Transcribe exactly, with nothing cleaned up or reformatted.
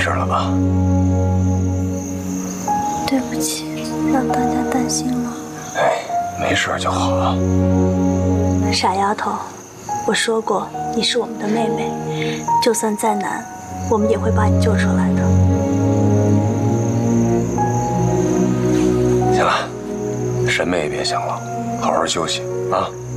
事了啊。 对不起，让大家担心了。 哎，没事就好啊。 傻丫头，我说过你是我们的妹妹，就算再难，我们也会把你救出来的。 行了，什么也别想了，好好休息啊。